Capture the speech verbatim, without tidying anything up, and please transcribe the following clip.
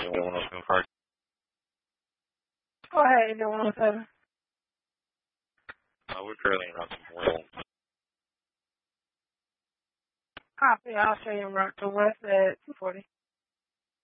Indian one oh seven Park. Go ahead, Indian one oh seven. Uh, we're currently in Route Memorial. Copy. I'll show you in Route to West at two forty.